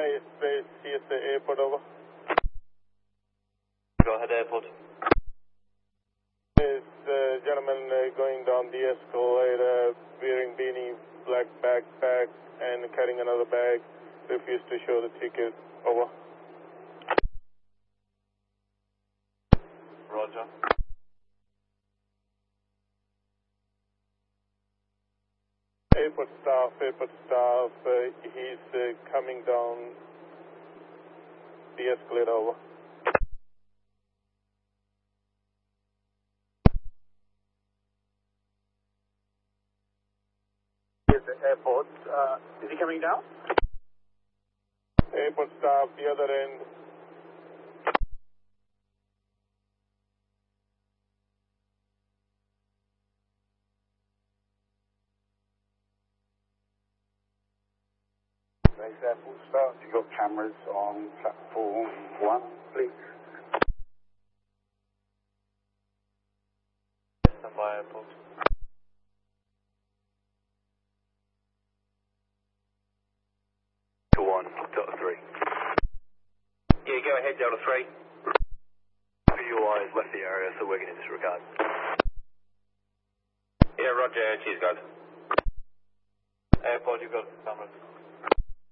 Space, CSA Airport, over. Go ahead, airport. Is gentleman going down the escalator, wearing beanie, black backpack, and carrying another bag, refused to show the ticket, over. Roger. Airport staff, he's coming down the escalator, over. Airport. Is he coming down? Airport staff, the other end. Thanks, airport staff. You've got cameras on platform 1, please. Stand by, airport. To 1, Delta 3. Yeah, go ahead, Delta 3. PUI has left the area, so we're going to disregard. Yeah, roger, cheers, guys. Airport, you've got cameras.